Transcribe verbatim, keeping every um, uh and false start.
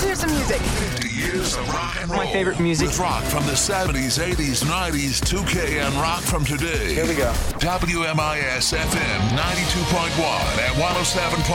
hear some music. fifty years of rock and roll. My favorite music. With rock from the seventies, eighties, nineties, two K, and rock from today. Here we go. W M I S F M ninety-two point one at one oh seven point